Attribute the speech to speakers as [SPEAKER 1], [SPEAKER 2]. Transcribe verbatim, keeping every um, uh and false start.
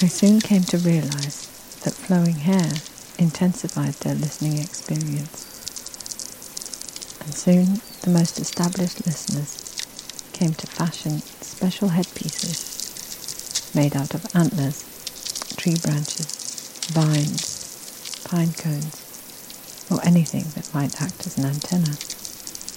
[SPEAKER 1] They soon came to realize that flowing hair intensified their listening experience. And soon the most established listeners came to fashion special headpieces made out of antlers, tree branches, vines, pine cones, or anything that might act as an antenna.